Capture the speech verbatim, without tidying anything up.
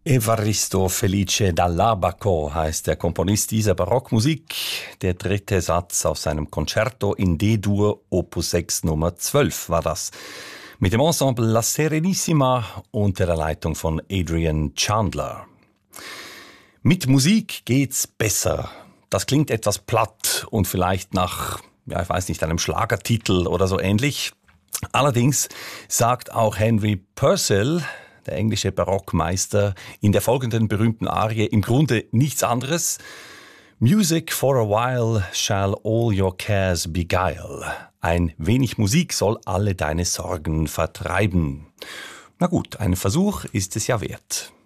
Evaristo Felice Dall'Abaco heißt der Komponist dieser Barockmusik. Der dritte Satz aus seinem Concerto in D-Dur Opus sechs Nummer zwölf war das. Mit dem Ensemble La Serenissima unter der Leitung von Adrian Chandler. Mit Musik geht's besser. Das klingt etwas platt und vielleicht nach, ja, ich weiß nicht, einem Schlagertitel oder so ähnlich. Allerdings sagt auch Henry Purcell, der englische Barockmeister, in der folgenden berühmten Arie im Grunde nichts anderes. Music for a while shall all your cares beguile. Ein wenig Musik soll alle deine Sorgen vertreiben. Na gut, ein Versuch ist es ja wert.